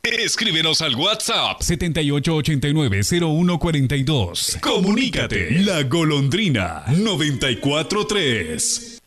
Escríbenos al WhatsApp 7889-0142. Comunícate. La Golondrina 943.